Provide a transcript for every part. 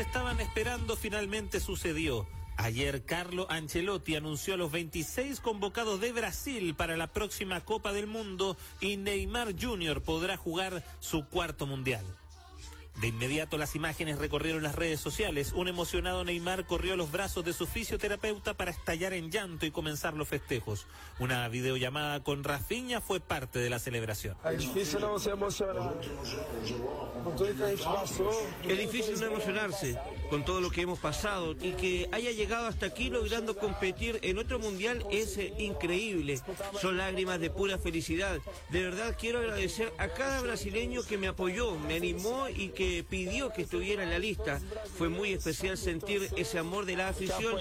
estaban esperando finalmente sucedió. Ayer Carlo Ancelotti anunció a los 26 convocados de Brasil para la próxima Copa del Mundo y Neymar Jr. podrá jugar su cuarto mundial. De inmediato las imágenes recorrieron las redes sociales. Un emocionado Neymar corrió a los brazos de su fisioterapeuta para estallar en llanto y comenzar los festejos. Una videollamada con Rafinha fue parte de la celebración. Es difícil no se emocionar. Con todo lo que pasó. Es difícil no emocionarse con todo lo que hemos pasado y que haya llegado hasta aquí logrando competir en otro mundial es increíble. Son lágrimas de pura felicidad. De verdad quiero agradecer a cada brasileño que me apoyó, me animó y que pidió que estuviera en la lista. Fue muy especial sentir ese amor de la afición.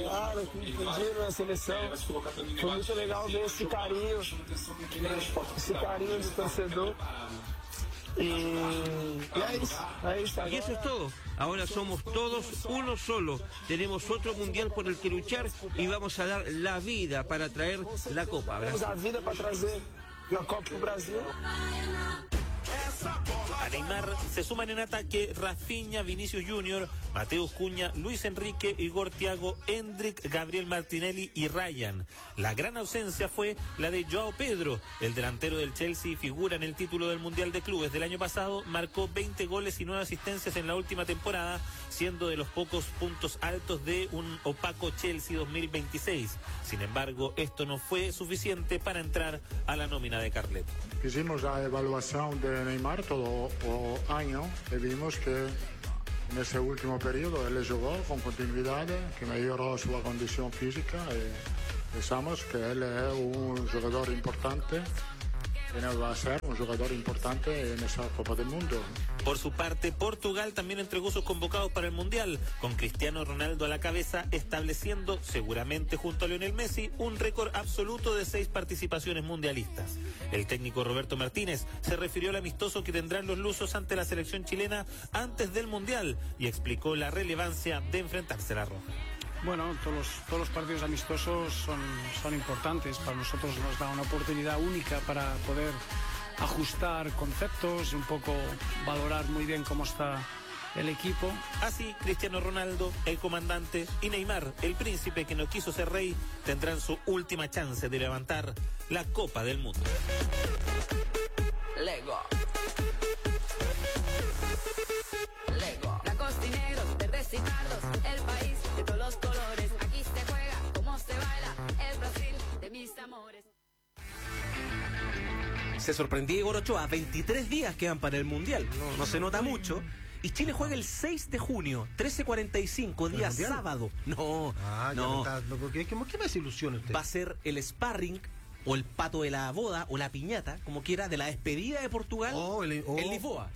Fue muy legal ver ese cariño del torcedor. Y eso es todo. Ahora somos todos uno solo. Tenemos otro mundial por el que luchar y vamos a dar la vida para traer la Copa a Brasil. A Neymar se suman en ataque Rafinha, Vinicius Jr., Mateus Cunha, Luis Enrique, Igor Thiago, Endrick, Gabriel Martinelli y Ryan. La gran ausencia fue la de Joao Pedro, el delantero del Chelsea, figura en el título del Mundial de Clubes del año pasado, marcó 20 goles y 9 asistencias en la última temporada, siendo de los pocos puntos altos de un opaco Chelsea 2026. Sin embargo, esto no fue suficiente para entrar a la nómina de Carleto. Hicimos la evaluación de Neymar todo el año y vimos que en ese último periodo él jugó con continuidad, que mejoró su condición física y pensamos que él es un jugador importante. Va a ser un jugador importante en esa Copa del Mundo. Por su parte, Portugal también entregó sus convocados para el Mundial, con Cristiano Ronaldo a la cabeza, estableciendo, seguramente junto a Lionel Messi, un récord absoluto de 6 participaciones mundialistas. El técnico Roberto Martínez se refirió al amistoso que tendrán los lusos ante la selección chilena antes del Mundial y explicó la relevancia de enfrentarse a la Roja. Bueno, todos los partidos amistosos son importantes. Para nosotros nos da una oportunidad única para poder ajustar conceptos y un poco valorar muy bien cómo está el equipo. Así, Cristiano Ronaldo, el comandante, y Neymar, el príncipe que no quiso ser rey, tendrán su última chance de levantar la Copa del Mundo. Lego. Blancos y negros, verdes y pardos, el país de todos los colores. Aquí se juega, como se baila, el Brasil de mis amores. Se sorprendía Igor Ochoa, 23 días quedan para el Mundial, no se nota mucho. Y Chile juega el 6 de junio, 13:45, día sábado. No. ¿Qué más ilusiona usted? Va a ser el sparring o el pato de la boda o la piñata, como quiera, de la despedida de Portugal en Lisboa.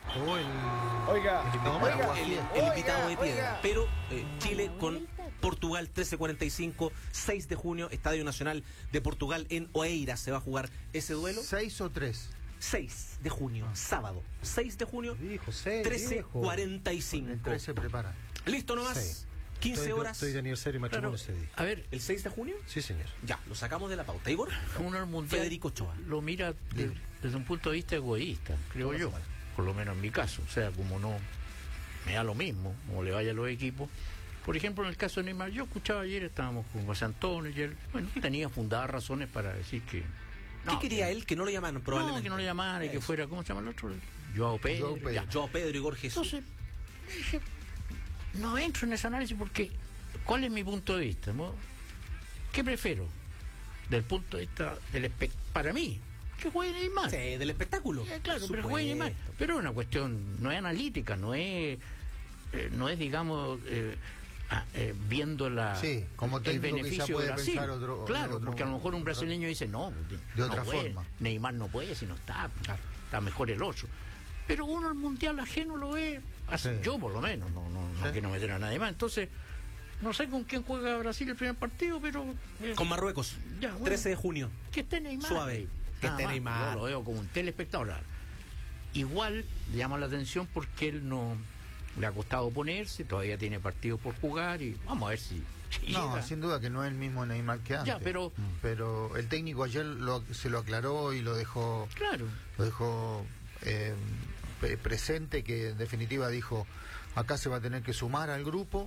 El invitado de piedra. Pero Chile con Portugal, 13:45, 6 de junio, Estadio Nacional de Portugal en Oeiras se va a jugar ese duelo. ¿6 o 3? 6 de junio, sábado. 6 de junio, 13:45. El 3 se prepara. Listo nomás. 6. 15 horas. Estoy de aniversario y matrimonio ese día. A ver, ¿el 6 de junio? Sí, señor. Ya, lo sacamos de la pauta. Igor, uno al mundial Federico Ochoa lo mira desde un punto de vista egoísta, creo yo. Por lo menos en mi caso. O sea, como no me da lo mismo, como le vaya a los equipos. Por ejemplo, en el caso de Neymar, yo escuchaba ayer, estábamos con José Antonio, y él, tenía fundadas razones para decir que... ¿Qué quería él? Que no lo llamaran, probablemente. No, que no lo llamaran y que fuera, ¿cómo se llama el otro? Joao Pedro. Joao Pedro, Igor Jesús. Entonces, dije, no entro en ese análisis porque, ¿cuál es mi punto de vista? ¿Qué prefiero? Del punto de vista para mí, que juegue Neymar. Sí, del espectáculo. Claro, pero juegue Neymar. Pero es una cuestión, no es analítica, no es digamos, viendo como el beneficio de Brasil. Otro, porque a lo mejor un brasileño dice, de otra forma. Neymar no puede si no está mejor el 8. Pero uno al mundial ajeno lo ve, yo por lo menos, no quiero meter a nadie más. Entonces, no sé con quién juega Brasil el primer partido, pero... con Marruecos, 13 de junio. Que esté Neymar. Suave, que esté Neymar. Yo lo veo como un telespectador. Igual llama la atención porque él no... Le ha costado ponerse, todavía tiene partidos por jugar y vamos a ver si no, sin duda que no es el mismo Neymar que antes. Pero el técnico ayer se lo aclaró y lo dejó... Claro. Lo dejó presente, que en definitiva dijo acá se va a tener que sumar al grupo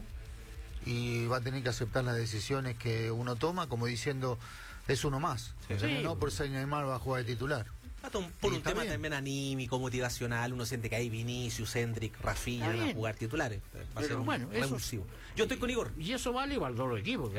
y va a tener que aceptar las decisiones que uno toma, como diciendo, es uno más. Sí. No por ser Neymar va a jugar de titular. Por un tema también anímico, motivacional, uno siente que hay Vinicius, Hendrik, Rafinha van a jugar titulares. Va a ser un revulsivo. Yo estoy con Igor. Y eso vale para todos los equipos.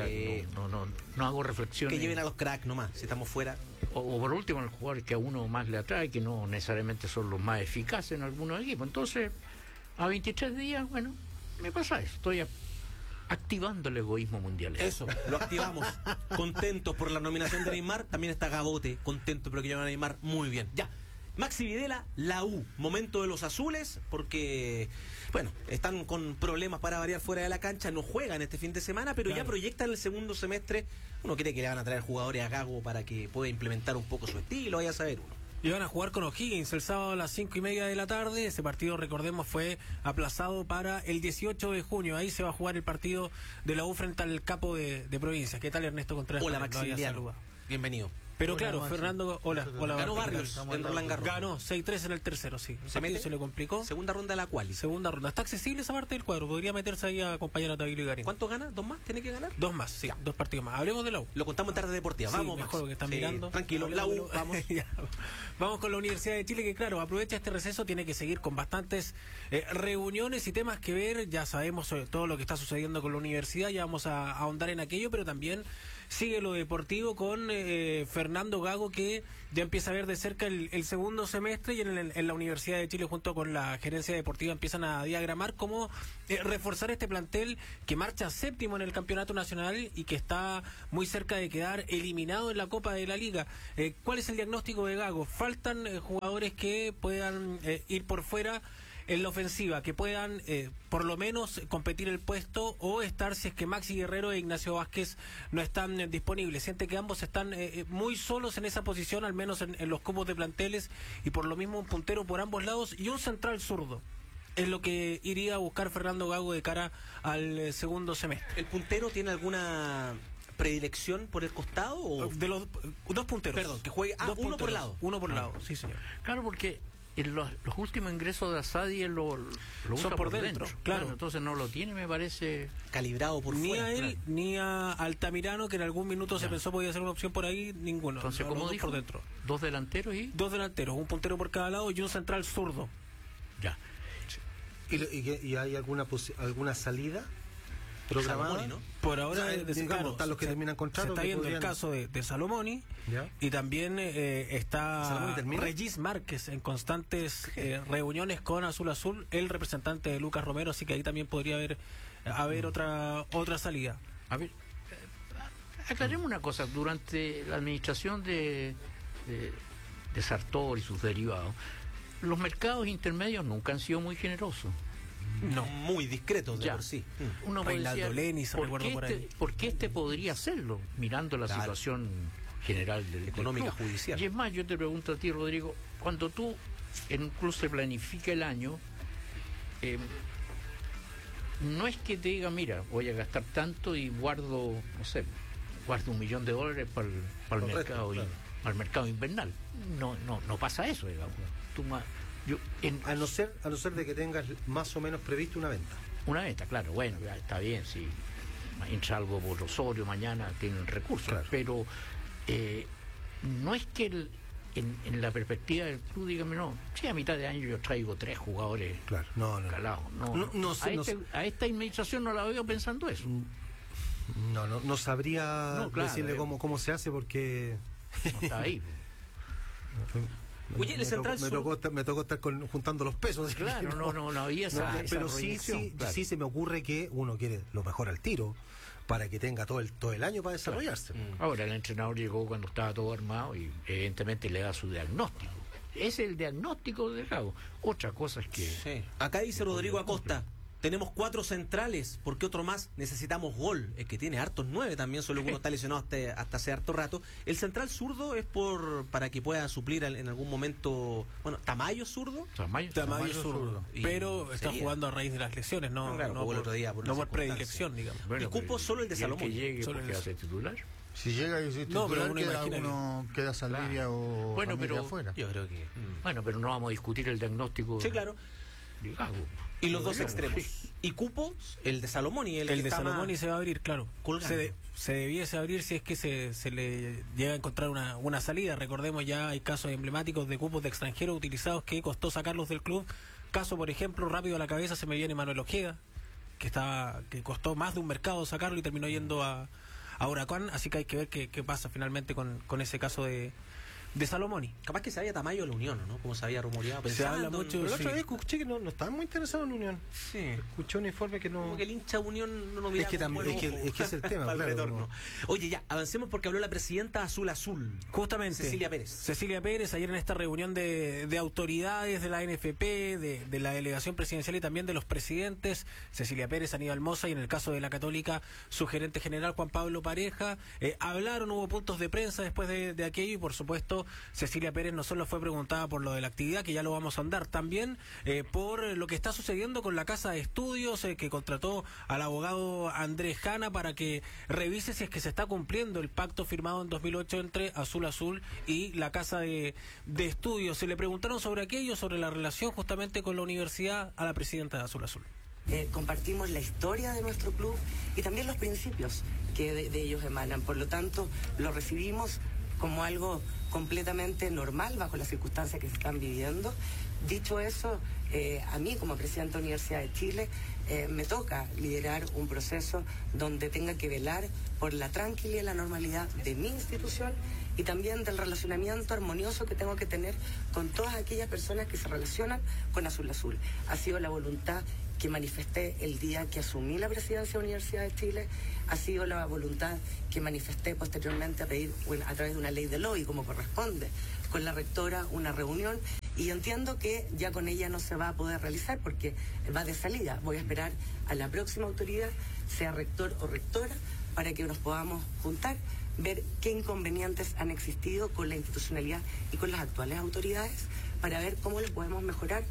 No hago reflexiones. Que lleven a los cracks nomás, si estamos fuera. O por último, los jugadores que a uno más le atrae, que no necesariamente son los más eficaces en algunos equipos. Entonces, a 23 días, bueno, me pasa eso. Estoy activando el egoísmo mundial. Eso, lo activamos. Contentos por la nominación de Neymar. También está Gabote, contento por que llevan a Neymar. Muy bien. Ya. Maxi Videla, la U. Momento de los azules, porque, bueno, están con problemas para variar fuera de la cancha. No juegan este fin de semana, pero ya proyectan el segundo semestre. Uno cree que le van a traer jugadores a Gago para que pueda implementar un poco su estilo, vaya a saber uno. Y van a jugar con O'Higgins el sábado a las 5:30 de la tarde. Ese partido, recordemos, fue aplazado para el 18 de junio. Ahí se va a jugar el partido de la U frente al Capo de Provincia. ¿Qué tal, Ernesto Contreras? Hola, Maximiliano. Bienvenido. Pero claro, Fernando, hola. Ganó Barrios en Roland Garros. Ganó 6-3 en el tercero, sí. Se le complicó. Segunda ronda de la quali. Segunda ronda. Está accesible esa parte del cuadro. Podría meterse ahí a acompañar a Tabilio y Garín. ¿Cuánto gana? ¿2 más? ¿Tiene que ganar? 2 más, sí. 2 partidos más. Hablemos de la U. Lo contamos en Tarde Deportiva. Vamos, sí, mejor que están mirando. Tranquilo, la U, vamos. Vamos con la Universidad de Chile, que claro, aprovecha este receso, tiene que seguir con bastantes reuniones y temas que ver. Ya sabemos sobre todo lo que está sucediendo con la universidad, ya vamos a ahondar en aquello, pero también sigue lo deportivo con Fernando Gago, que ya empieza a ver de cerca el segundo semestre, y en la Universidad de Chile junto con la gerencia deportiva empiezan a diagramar cómo reforzar este plantel que marcha séptimo en el campeonato nacional y que está muy cerca de quedar eliminado en la Copa de la Liga. ¿Cuál es el diagnóstico de Gago? Faltan jugadores que puedan ir por fuera en la ofensiva, que puedan por lo menos competir el puesto o estar si es que Maxi Guerrero e Ignacio Vázquez no están disponibles. Siente que ambos están muy solos en esa posición, al menos en los cupos de planteles, y por lo mismo un puntero por ambos lados y un central zurdo. Es lo que iría a buscar Fernando Gago de cara al segundo semestre. ¿El puntero tiene alguna predilección por el costado? O de los 2 punteros. Perdón, que juegue uno por lado. Uno por lado, sí, señor. Claro, porque en los últimos ingresos de Asadi él lo usa por dentro. Claro, entonces no lo tiene, me parece, calibrado por ni fuera. Ni a él, ni a Altamirano, que en algún minuto se pensó podía ser una opción por ahí, ninguno. Entonces, como dijo, por dentro. 2 delanteros y 2 delanteros, un puntero por cada lado y un central zurdo. Ya. ¿Y hay alguna salida programada? Salomoni, ¿no? Por ahora, digamos, están los que terminan contrato. Se está viendo el caso de Salomoni, y también está Regis Márquez en constantes reuniones con Azul Azul, el representante de Lucas Romero, así que ahí también podría haber otra salida. A ver, aclaremos una cosa. Durante la administración de Sartor y sus derivados, los mercados intermedios nunca han sido muy generosos. No, muy discretos de por sí. Uno Reinaldo Lenis, recuerdo por ahí. ¿Por qué este podría hacerlo, mirando la situación general del económica club? judicial? Y es más, yo te pregunto a ti, Rodrigo, cuando tú en un club se planifica el año, no es que te diga, mira, voy a gastar tanto y guardo $1 millón para el mercado invernal. No pasa eso, digamos. A no ser de que tengas más o menos previsto una venta. Una venta, claro, bueno, ya está bien, si entra algo por Osorio, mañana tienen recursos, claro. Pero no es que en la perspectiva del club, dígame, no, si a mitad de año yo traigo 3 jugadores calados. A esta administración no la veo pensando eso. No sabría decirle cómo se hace, porque no está ahí. Oye, me tocó estar juntando los pesos. Claro, no había esa pero sí se me ocurre que uno quiere lo mejor al tiro para que tenga todo el año para desarrollarse. Ahora, el entrenador llegó cuando estaba todo armado y evidentemente le da su diagnóstico. Es el diagnóstico de Gago. Otra cosa es que... Sí. Acá dice Rodrigo Acosta: tenemos 4 centrales, ¿por qué otro más? Necesitamos gol. Es que tiene hartos 9 también, solo que uno está lesionado hasta hace harto rato. El central zurdo es para que pueda suplir en algún momento. Bueno, ¿Tamayo zurdo? Tamayo zurdo. Pero está jugando a raíz de las lesiones, no por el otro día, no por predilección, digamos. Bueno, y cupo solo el de Salomón. Que llegue porque hace titular. Si llega y uno queda Saldivia o bueno, pero afuera. Yo creo que... Bueno, pero no vamos a discutir el diagnóstico. Sí, claro. Gago. Y los dos extremos. Y cupo, el de Salomón y el de Salomón se va a abrir, claro. Se debiese abrir si es que se le llega a encontrar una salida. Recordemos, ya hay casos emblemáticos de cupos de extranjeros utilizados que costó sacarlos del club. Caso, por ejemplo, rápido a la cabeza se me viene Manuel Ojeda, que costó más de un mercado sacarlo y terminó yendo a Huracán. Así que hay que ver qué pasa finalmente con ese caso de Salomón. Capaz que se había Tamayo en la Unión, ¿no? Como se había rumoreado. Se habla mucho. Pero la otra vez escuché que no estaba muy interesado en la Unión. Sí. Escuché un informe que no. Como que el hincha Unión no lo mira. Es que es el tema, para el claro, retorno. Oye, ya, avancemos porque habló la presidenta Azul. Justamente. Cecilia Pérez, ayer en esta reunión de autoridades de la NFP, de la delegación presidencial y también de los presidentes, Cecilia Pérez, Aníbal Mosa y en el caso de la Católica, su gerente general Juan Pablo Pareja, hablaron, hubo puntos de prensa después de aquello y por supuesto Cecilia Pérez no solo fue preguntada por lo de la actividad, que ya lo vamos a andar, también por lo que está sucediendo con la casa de estudios que contrató al abogado Andrés Jana para que revise si es que se está cumpliendo el pacto firmado en 2008 entre Azul y la casa de estudios. Se le preguntaron sobre aquello, sobre la relación justamente con la universidad a la presidenta de Azul. Compartimos la historia de nuestro club y también los principios que de ellos emanan. Por lo tanto, lo recibimos como algo completamente normal bajo las circunstancias que se están viviendo. Dicho eso, a mí como presidenta de la Universidad de Chile me toca liderar un proceso donde tenga que velar por la tranquilidad y la normalidad de mi institución y también del relacionamiento armonioso que tengo que tener con todas aquellas personas que se relacionan con Azul. Ha sido la voluntad que manifesté el día que asumí la presidencia de la Universidad de Chile, ha sido la voluntad que manifesté posteriormente a pedir a través de una ley de lobby, como corresponde, con la rectora una reunión, y entiendo que ya con ella no se va a poder realizar porque va de salida. Voy a esperar a la próxima autoridad, sea rector o rectora, para que nos podamos juntar, ver qué inconvenientes han existido con la institucionalidad y con las actuales autoridades, para ver cómo lo podemos mejorar.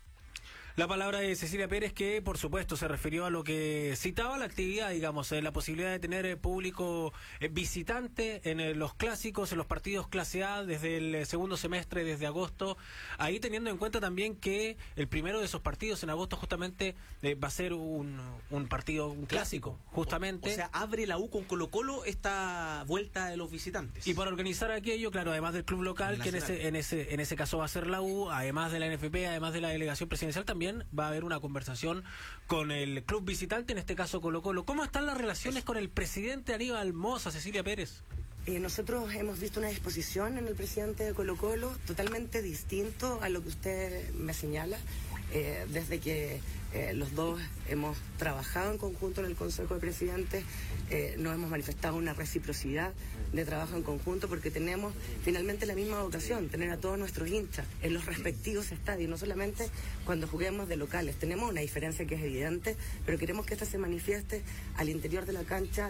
La palabra de Cecilia Pérez, que por supuesto se refirió a lo que citaba la actividad, digamos, la posibilidad de tener público visitante en los clásicos, en los partidos clase A desde el segundo semestre, desde agosto, ahí teniendo en cuenta también que el primero de esos partidos en agosto justamente va a ser un partido, un clásico, justamente. O sea, abre la U con Colo-Colo esta vuelta de los visitantes. Y para organizar aquello, claro, además del club local, que en ese caso va a ser la U, además de la NFP, además de la delegación presidencial, también va a haber una conversación con el club visitante, en este caso Colo-Colo. ¿Cómo están las relaciones con el presidente Aníbal Mosa, Cecilia Pérez? Nosotros hemos visto una disposición en el presidente de Colo-Colo totalmente distinto a lo que usted me señala. Desde que los dos hemos trabajado en conjunto en el Consejo de Presidentes, nos hemos manifestado una reciprocidad de trabajo en conjunto porque tenemos finalmente la misma vocación, tener a todos nuestros hinchas en los respectivos estadios, no solamente cuando juguemos de locales. Tenemos una diferencia que es evidente, pero queremos que esta se manifieste al interior de la cancha.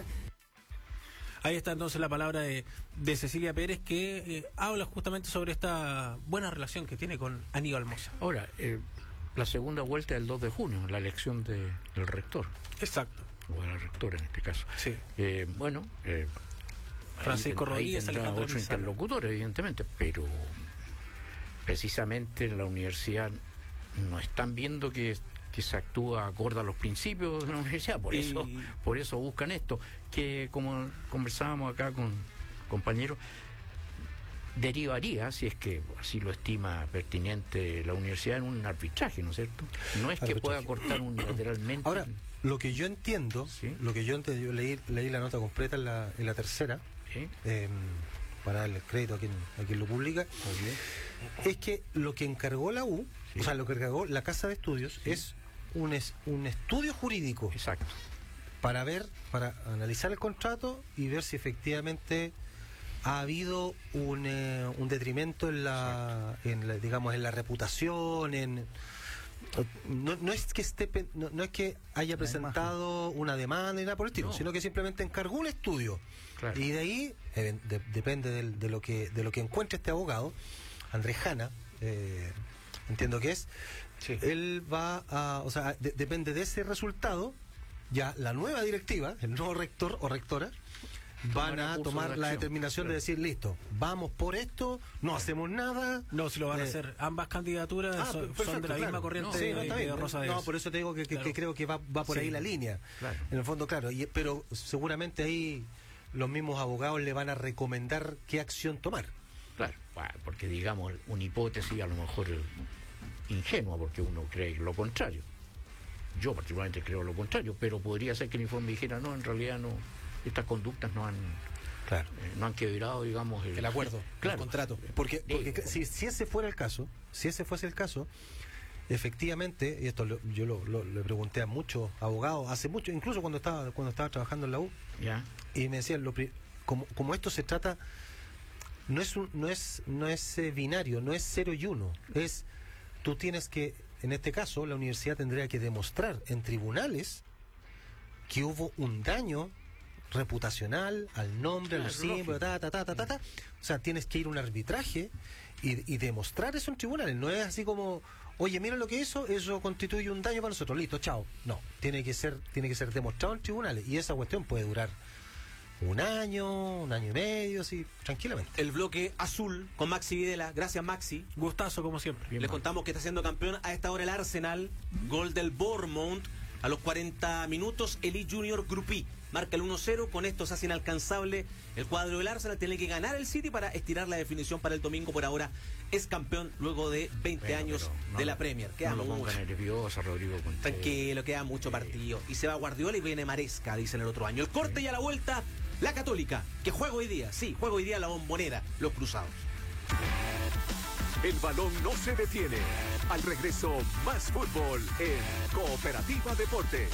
Ahí está entonces la palabra de Cecilia Pérez, que habla justamente sobre esta buena relación que tiene con Aníbal Mosa. Ahora, la segunda vuelta del 2 de junio, la elección del rector. Exacto. O de la rectora en este caso. Sí. Francisco Rodríguez, otro interlocutor, evidentemente, pero precisamente en la universidad no están viendo que se actúa acorde a los principios de la universidad, por eso buscan esto, que como conversábamos acá con compañeros, derivaría, si es que así lo estima pertinente la universidad, en un arbitraje, ¿no es cierto? No es que pueda cortar unilateralmente. Ahora, lo que yo entiendo, ¿sí? Yo leí la nota completa en la tercera, ¿sí? Para darle crédito a quien lo publica, es que lo que encargó la U, ¿sí? O sea, lo que encargó la Casa de Estudios, ¿sí? Es un estudio jurídico. Exacto. Para analizar el contrato y ver si efectivamente ha habido un detrimento en la reputación, no es que haya presentado una demanda ni nada por el estilo, sino que simplemente encargó un estudio. Claro. Y de ahí depende de lo que encuentre este abogado, Andrés Jana, entiendo que es, sí. Él va a, depende de ese resultado, ya la nueva directiva, el nuevo rector o rectora, van a tomar la determinación de decir, listo, vamos por esto, no hacemos nada. No, si lo van a hacer. Ambas candidaturas son de la misma corriente de Rosa de No, por eso te digo que creo que va por ahí la línea. Claro. En el fondo, claro. Pero seguramente ahí los mismos abogados le van a recomendar qué acción tomar. Claro, porque digamos, una hipótesis a lo mejor ingenua, porque uno cree lo contrario. Yo particularmente creo lo contrario, pero podría ser que el informe dijera, no, en realidad no, estas conductas no han quebrado, digamos, el acuerdo, el contrato. Porque si ese fuera el caso, efectivamente, y esto yo le pregunté a muchos abogados, hace mucho, incluso cuando estaba trabajando en la U, y me decían, como esto se trata, no es binario, no es 0 y 1, tú tienes que, en este caso, la universidad tendría que demostrar en tribunales que hubo un daño reputacional al nombre, al símbolo, o sea, tienes que ir a un arbitraje y demostrar eso en tribunales. No es así como, oye, mira lo que hizo, eso constituye un daño para nosotros, listo, chao. No, tiene que ser demostrado en tribunales, y esa cuestión puede durar un año y medio, así, tranquilamente. El bloque azul con Maxi Videla. Gracias, Maxi. Gustazo, como siempre. Les contamos que está siendo campeón a esta hora el Arsenal. Gol del Bournemouth. A los 40 minutos, Elite Junior Grupí marca el 1-0. Con esto se hace inalcanzable el cuadro del Arsenal. Tiene que ganar el City para estirar la definición para el domingo. Por ahora es campeón luego de 20 años de la Premier. Queda no lo pongan nervioso, Rodrigo. Tranquilo, queda mucho partido. Y se va Guardiola y viene Maresca, dicen el otro año. El corte y a la vuelta, la Católica, que juega hoy día. Sí, juega hoy día la Bombonera, los Cruzados. El balón no se detiene. Al regreso, más fútbol en Cooperativa Deportes.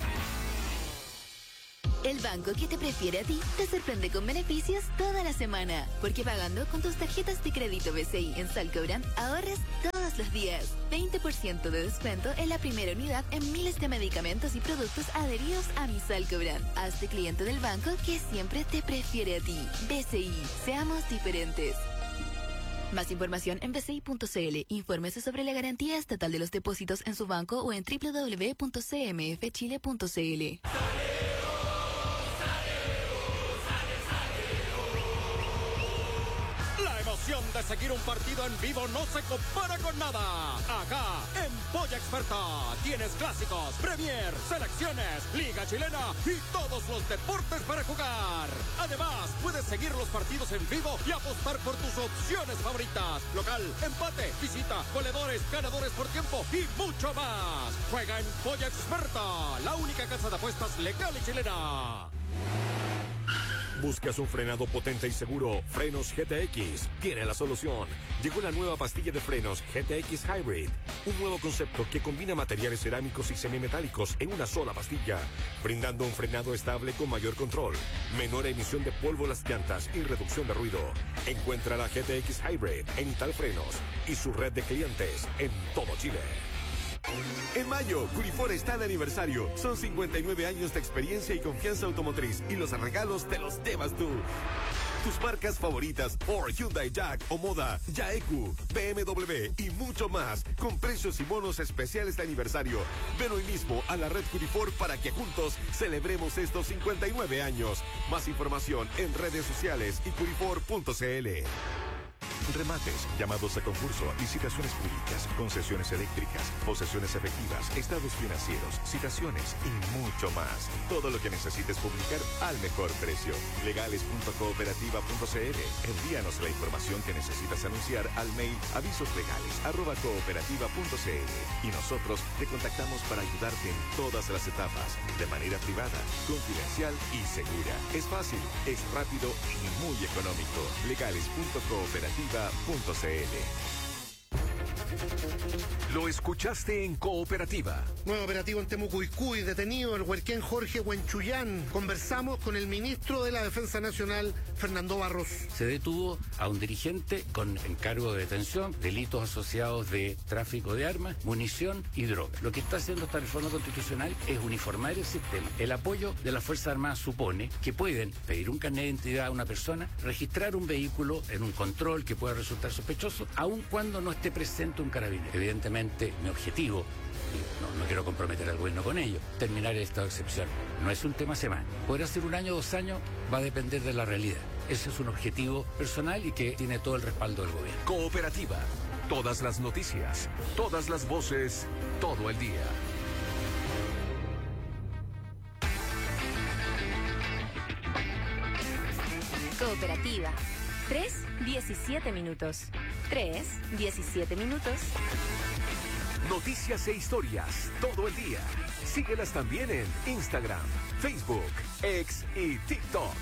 El banco que te prefiere a ti te sorprende con beneficios toda la semana. Porque pagando con tus tarjetas de crédito BCI en Salcobrand, ahorres todos los días. 20% de descuento en la primera unidad en miles de medicamentos y productos adheridos a mi Salcobrand. Hazte cliente del banco que siempre te prefiere a ti. BCI, seamos diferentes. Más información en bci.cl. Infórmese sobre la garantía estatal de los depósitos en su banco o en www.cmfchile.cl. De seguir un partido en vivo no se compara con nada. Acá, en Polla Experta, tienes clásicos, Premier, selecciones, Liga Chilena y todos los deportes para jugar. Además, puedes seguir los partidos en vivo y apostar por tus opciones favoritas. Local, empate, visita, goleadores, ganadores por tiempo y mucho más. Juega en Polla Experta, la única casa de apuestas legal y chilena. ¿Buscas un frenado potente y seguro? Frenos GTX tiene la solución. Llegó la nueva pastilla de frenos GTX Hybrid. Un nuevo concepto que combina materiales cerámicos y semimetálicos en una sola pastilla, brindando un frenado estable con mayor control, menor emisión de polvo en las llantas y reducción de ruido. Encuentra la GTX Hybrid en Italfrenos y su red de clientes en todo Chile. En mayo, Curifor está de aniversario. Son 59 años de experiencia y confianza automotriz, y los regalos te los llevas tú. Tus marcas favoritas, Ford, Hyundai, Jack o Moda, Yaeku, BMW y mucho más, con precios y bonos especiales de aniversario. Ven hoy mismo a la red Curifor para que juntos celebremos estos 59 años. Más información en redes sociales y curifor.cl. Remates, llamados a concurso, licitaciones públicas, concesiones eléctricas, posesiones efectivas, estados financieros, citaciones y mucho más. Todo lo que necesites publicar al mejor precio. Legales.cooperativa.cl. Envíanos la información que necesitas anunciar al mail avisoslegales@cooperativa.cl y nosotros te contactamos para ayudarte en todas las etapas, de manera privada, confidencial y segura. Es fácil, es rápido y muy económico. Legales.cooperativa.cl. Lo escuchaste en Cooperativa. Nuevo operativo en Temucuicui, detenido el huerquén Jorge Huenchuyán. Conversamos con el ministro de la Defensa Nacional, Fernando Barros. Se detuvo a un dirigente con encargo de detención, delitos asociados de tráfico de armas, munición y droga. Lo que está haciendo esta reforma constitucional es uniformar el sistema. El apoyo de las Fuerzas Armadas supone que pueden pedir un carnet de identidad a una persona, registrar un vehículo en un control que pueda resultar sospechoso, aun cuando no esté presente de un carabinero. Evidentemente, mi objetivo, y no quiero comprometer al gobierno con ello, terminar el estado de excepción. No es un tema semana. Podrá ser 1 año, 2 años, va a depender de la realidad. Ese es un objetivo personal y que tiene todo el respaldo del gobierno. Cooperativa. Todas las noticias, todas las voces, todo el día. Cooperativa. 3:17 minutos. 3:17 minutos. Noticias e historias todo el día. Síguelas también en Instagram, Facebook, X y TikTok.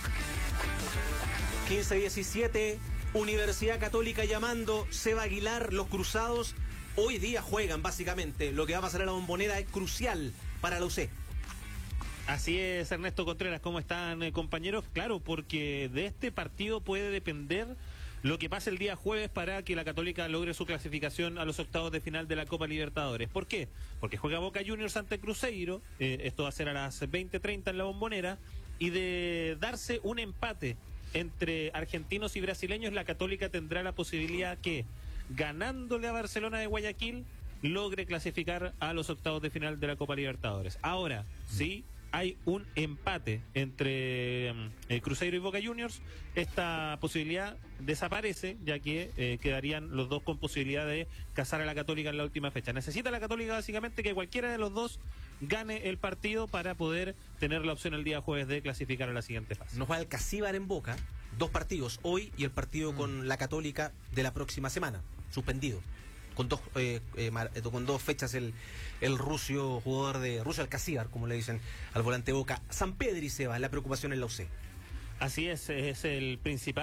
15:17, Universidad Católica llamando, Seba Aguilar, los Cruzados hoy día juegan básicamente. Lo que va a pasar en la Bombonera es crucial para la UC. Así es, Ernesto Contreras, ¿cómo están, compañeros? Claro, porque de este partido puede depender lo que pase el día jueves para que la Católica logre su clasificación a los octavos de final de la Copa Libertadores. ¿Por qué? Porque juega Boca Juniors ante Cruzeiro, esto va a ser a las 20:30 en la Bombonera, y de darse un empate entre argentinos y brasileños, la Católica tendrá la posibilidad que, ganándole a Barcelona de Guayaquil, logre clasificar a los octavos de final de la Copa Libertadores. Ahora, sí, hay un empate entre Cruzeiro y Boca Juniors, esta posibilidad desaparece, ya que quedarían los dos con posibilidad de cazar a la Católica en la última fecha. Necesita la Católica básicamente que cualquiera de los dos gane el partido para poder tener la opción el día jueves de clasificar a la siguiente fase. Nos va el Casíbar en Boca, 2 partidos, hoy y el partido con la Católica de la próxima semana, suspendido. Con dos fechas el ruso jugador de Rusia Alcacíbar, como le dicen al volante Boca. San Pedro y Seba, la preocupación en la UC. Así es el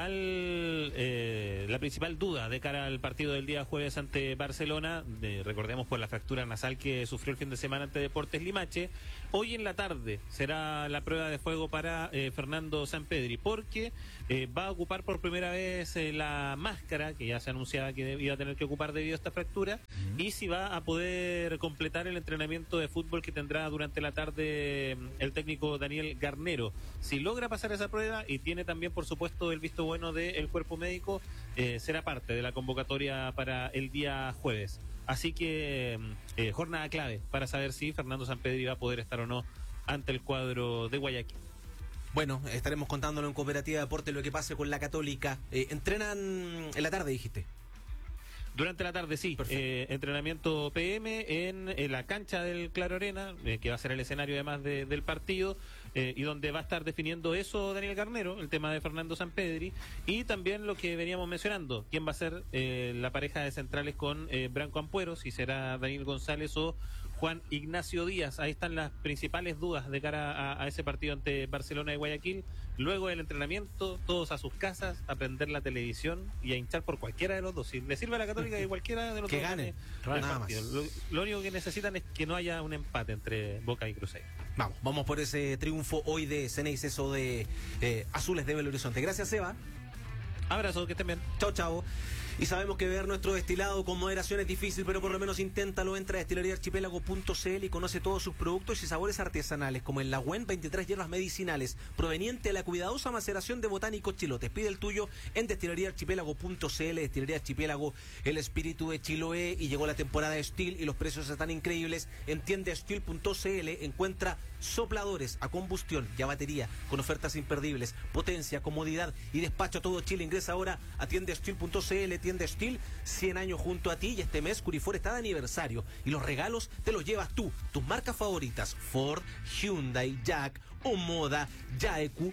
la principal duda de cara al partido del día jueves ante Barcelona, recordemos por la fractura nasal que sufrió el fin de semana ante Deportes Limache. Hoy en la tarde será la prueba de fuego para Fernando Sampedri, porque va a ocupar por primera vez la máscara, que ya se anunciaba que iba a tener que ocupar debido a esta fractura, y si va a poder completar el entrenamiento de fútbol que tendrá durante la tarde el técnico Daniel Garnero. Si logra pasar esa prueba y tiene también, por supuesto, el visto bueno del cuerpo médico, será parte de la convocatoria para el día jueves. Así que jornada clave para saber si Fernando Sampedri va a poder estar o no ante el cuadro de Guayaquil. Bueno, estaremos contándolo en Cooperativa de Deportes lo que pase con la Católica. ¿Entrenan en la tarde, dijiste? Durante la tarde, sí. Entrenamiento PM en la cancha del Claro Arena, que va a ser el escenario además del partido, y donde va a estar definiendo eso Daniel Garnero, el tema de Fernando Sampedri, y también lo que veníamos mencionando, quién va a ser la pareja de centrales con Branco Ampuero, si será Daniel González o Juan Ignacio Díaz. Ahí están las principales dudas de cara a ese partido ante Barcelona y Guayaquil. Luego del entrenamiento, todos a sus casas, a prender la televisión y a hinchar por cualquiera de los dos. Si le sirve a la Católica que cualquiera de los que dos gane, nada más. Lo único que necesitan es que no haya un empate entre Boca y Cruzeiro. Vamos por ese triunfo hoy de Ceneices o de Azules de Belo Horizonte. Gracias, Seba. Abrazo, que estén bien. Chao. Y sabemos que ver nuestro destilado con moderación es difícil, pero por lo menos inténtalo. Entra a destileriaarchipelago.cl y conoce todos sus productos y sabores artesanales, como el Lagüen, 23 hierbas medicinales, proveniente de la cuidadosa maceración de botánicos chilotes. Pide el tuyo en destileriaarchipelago.cl. Destilería Archipélago, el espíritu de Chiloé, y llegó la temporada de Steel y los precios están increíbles. En tiendasteel.cl encuentra sopladores a combustión y a batería con ofertas imperdibles, potencia, comodidad y despacho a todo Chile. Ingresa ahora a tiendasteel.cl. Tienda Steel, 100 años junto a ti, y este mes Curifor está de aniversario y los regalos te los llevas tú. Tus marcas favoritas: Ford, Hyundai, Jack, Omoda, Yaeku,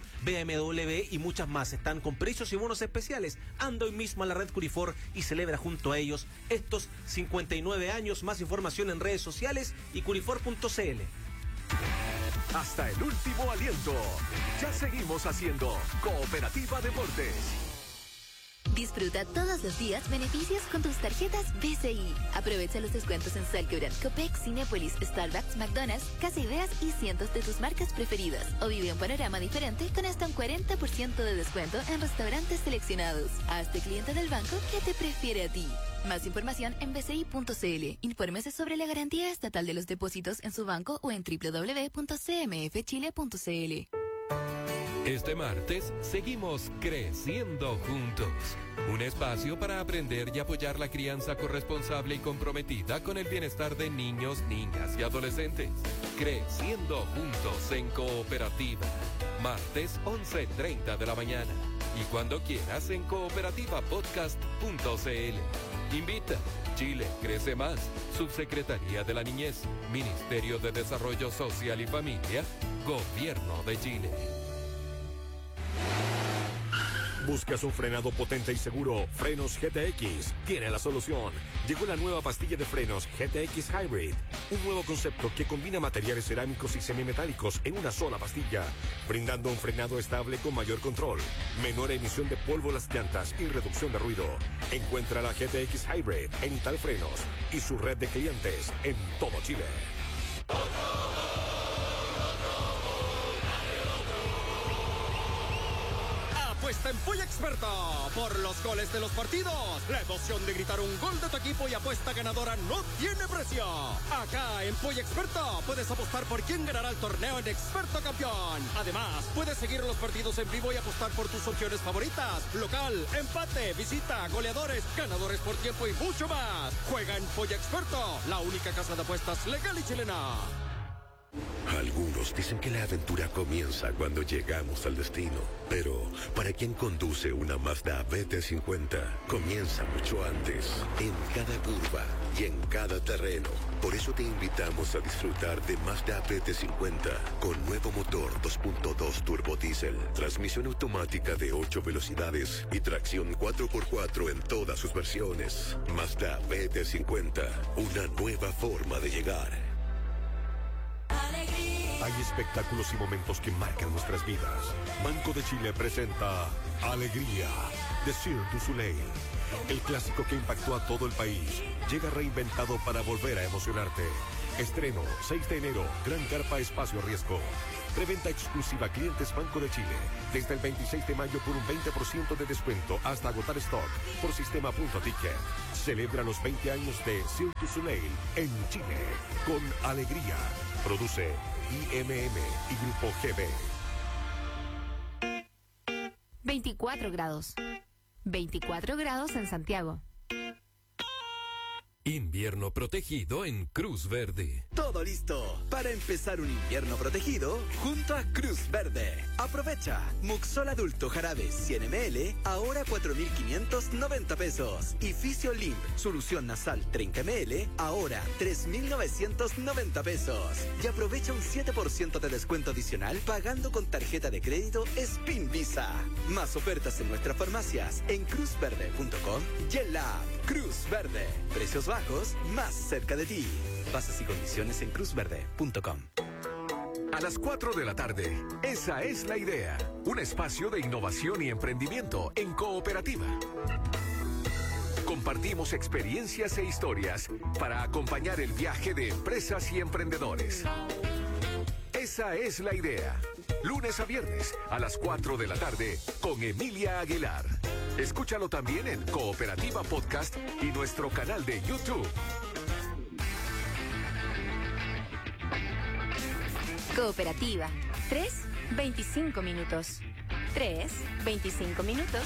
BMW y muchas más están con precios y bonos especiales. Anda hoy mismo a la red Curifor y celebra junto a ellos estos 59 años. Más información en redes sociales y curifor.cl. Hasta el último aliento. Ya seguimos haciendo Cooperativa Deportes. Disfruta todos los días beneficios con tus tarjetas BCI. Aprovecha los descuentos en Salcobrand, Copec, Cinépolis, Starbucks, McDonald's, Casa Ideas y cientos de tus marcas preferidas. O vive un panorama diferente con hasta un 40% de descuento en restaurantes seleccionados. Hazte cliente del banco que te prefiere a ti. Más información en bci.cl. Infórmese sobre la garantía estatal de los depósitos en su banco o en www.cmfchile.cl. Este martes seguimos creciendo juntos. Un espacio para aprender y apoyar la crianza corresponsable y comprometida con el bienestar de niños, niñas y adolescentes. Creciendo juntos en Cooperativa. Martes 11:30 de la mañana. Y cuando quieras en cooperativapodcast.cl. Invita. Chile crece más. Subsecretaría de la Niñez. Ministerio de Desarrollo Social y Familia. Gobierno de Chile. ¿Buscas un frenado potente y seguro? Frenos GTX tiene la solución. Llegó la nueva pastilla de frenos GTX Hybrid. Un nuevo concepto que combina materiales cerámicos y semimetálicos en una sola pastilla, brindando un frenado estable con mayor control, menor emisión de polvo en las llantas y reducción de ruido. Encuentra la GTX Hybrid en Italfrenos y su red de clientes en todo Chile. Apuesta en Polla Experta por los goles de los partidos. La emoción de gritar un gol de tu equipo y apuesta ganadora no tiene precio. Acá en Polla Experta puedes apostar por quién ganará el torneo en Experto Campeón. Además, puedes seguir los partidos en vivo y apostar por tus opciones favoritas: local, empate, visita, goleadores, ganadores por tiempo y mucho más. Juega en Polla Experta, la única casa de apuestas legal y chilena. Algunos dicen que la aventura comienza cuando llegamos al destino, pero para quien conduce una Mazda BT50, comienza mucho antes, en cada curva y en cada terreno. Por eso te invitamos a disfrutar de Mazda BT50 con nuevo motor 2.2 turbo diésel, transmisión automática de 8 velocidades y tracción 4x4 en todas sus versiones. Mazda BT50, una nueva forma de llegar. Hay espectáculos y momentos que marcan nuestras vidas. Banco de Chile presenta Alegría, de Cirque du Soleil. El clásico que impactó a todo el país llega reinventado para volver a emocionarte. Estreno 6 de enero, Gran Carpa Espacio Riesgo. Preventa exclusiva clientes Banco de Chile. Desde el 26 de mayo por un 20% de descuento hasta agotar stock por sistema.ticket. Celebra los 20 años de Cirque du Soleil en Chile con Alegría. Produce IMM y Grupo GB. 24 grados. 24 grados en Santiago. Invierno protegido en Cruz Verde. Todo listo para empezar un invierno protegido junto a Cruz Verde. Aprovecha Muxol adulto jarabe 100 ml, ahora 4.590 pesos. Y Fisio-Limp solución nasal 30 ml, ahora 3.990 pesos. Y aprovecha un 7% de descuento adicional pagando con tarjeta de crédito Spin Visa. Más ofertas en nuestras farmacias en cruzverde.com y en la app Cruz Verde. Precios bajos, más cerca de ti. Bases y condiciones en cruzverde.com. A las 4 de la tarde, esa es la idea. Un espacio de innovación y emprendimiento en cooperativa. Compartimos experiencias e historias para acompañar el viaje de empresas y emprendedores. Esa es la idea. Lunes a viernes a las 4 de la tarde con Emilia Aguilar. Escúchalo también en Cooperativa Podcast y nuestro canal de YouTube. Cooperativa. 3:25 minutos. 3:25 minutos.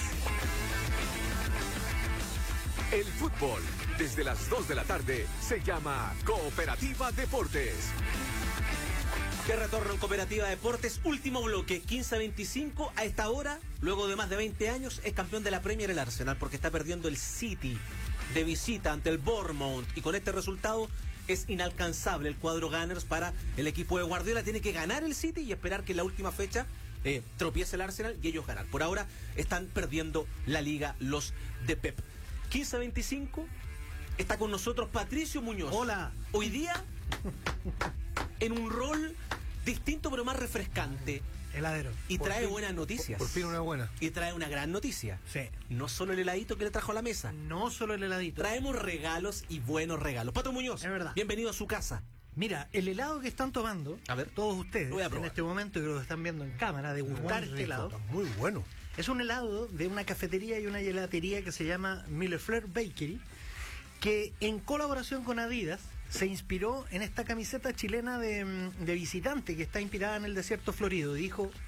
El fútbol, desde las 2 de la tarde, se llama Cooperativa Deportes. De retorno en Cooperativa Deportes, último bloque, 15-25. A esta hora, luego de más de 20 años, es campeón de la Premier el Arsenal, porque está perdiendo el City de visita ante el Bournemouth. Y con este resultado es inalcanzable el cuadro Gunners para el equipo de Guardiola. Tiene que ganar el City y esperar que en la última fecha tropiece el Arsenal y ellos ganar. Por ahora están perdiendo la liga los de Pep. 15-25, está con nosotros Patricio Muñoz. Hola. Hoy día, en un rol distinto pero más refrescante. Heladero. Y trae buenas noticias. Por fin una buena. Y trae una gran noticia. Sí. No solo el heladito que le trajo a la mesa. No solo el heladito. Traemos regalos y buenos regalos. Pato Muñoz, es verdad. Bienvenido a su casa. Mira, el helado que están tomando, a ver, todos ustedes, voy a probar en este momento, que lo están viendo en cámara, degustar este helado. Muy bueno. Es un helado de una cafetería y una gelatería que se llama Millefleur Bakery, que en colaboración con Adidas se inspiró en esta camiseta chilena de visitante que está inspirada en el desierto florido. Dijo,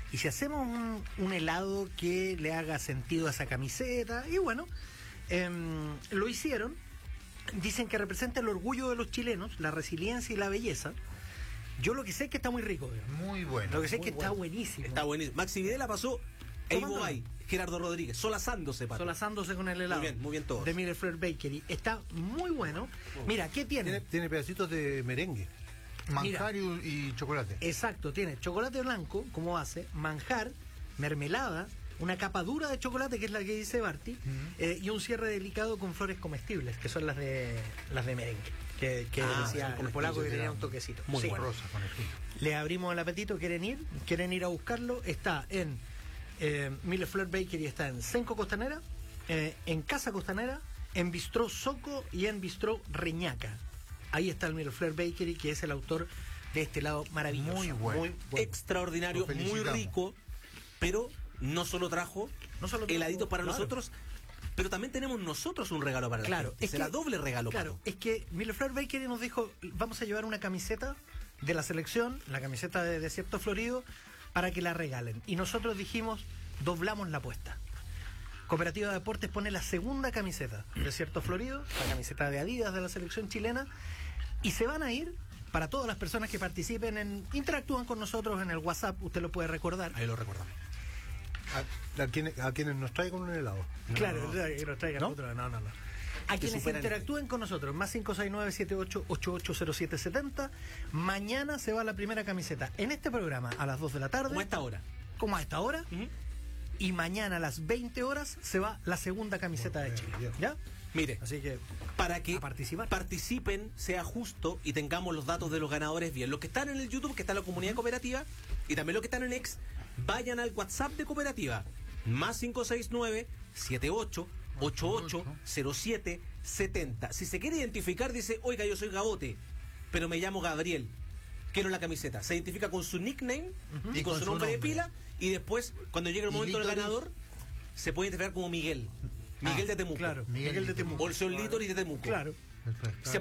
¿y si hacemos un helado que le haga sentido a esa camiseta? Y bueno, lo hicieron. Dicen que representa el orgullo de los chilenos, la resiliencia y la belleza. Yo lo que sé es que está muy rico. Muy bueno. Lo que sé es que está buenísimo. Está buenísimo. Maxi Videla pasó Evo Bay, Gerardo Rodríguez, solazándose, Pato. Solazándose con el helado. Muy bien todos. De Miller Fleur Bakery. Está muy bueno. Mira, ¿qué tiene? Tiene pedacitos de merengue. Manjar y chocolate. Exacto, tiene chocolate blanco como base, manjar, mermelada, una capa dura de chocolate, que es la que dice Barty, y un cierre delicado con flores comestibles, que son las de merengue, que decía el polaco, que tenía un toquecito. Muy bueno. Rosa con el Le abrimos el apetito, ¿quieren ir a buscarlo? Está en Miller Fleur Bakery, está en Senco Costanera, en Casa Costanera, en Bistró Soco y en Bistró Reñaca. Ahí está el Miller Fleur Bakery, que es el autor de este helado maravilloso. Muy bueno. Extraordinario, muy rico, pero no solo trajo heladitos para nosotros, pero también tenemos nosotros un regalo para la gente. Será doble regalo. Claro, es que Miller Fleur Bakery nos dijo, vamos a llevar una camiseta de la selección, la camiseta de Desierto Florido, para que la regalen. Y nosotros dijimos, doblamos la apuesta. Cooperativa de Deportes pone la segunda camiseta, Desierto Florido, la camiseta de Adidas de la selección chilena, y se van a ir para todas las personas que participen, interactúan con nosotros en el WhatsApp, usted lo puede recordar. Ahí lo recordamos. A quienes nos traigan un helado. Claro, que nos traigan otro. No. A quienes interactúen con nosotros, más 569-78880770. Mañana se va la primera camiseta en este programa a las 2 de la tarde. Como a esta hora. Como a esta hora. Y mañana a las 20 horas se va la segunda camiseta de Chile. ¿Ya? Mire, así que para que participen, sea justo y tengamos los datos de los ganadores bien. Los que están en el YouTube, que está en la comunidad cooperativa, y también los que están en X, vayan al WhatsApp de cooperativa, más 569-7888-0770. Si se quiere identificar, dice, oiga, yo soy Gabote, pero me llamo Gabriel, quiero la camiseta. Se identifica con su nickname y con su nombre de pila, y después, cuando llegue el momento del ganador, se puede identificar como Miguel. Miguel de Temuco. Claro, Miguel de Temuco. O el señor Lítoris de Temuco. Claro. Se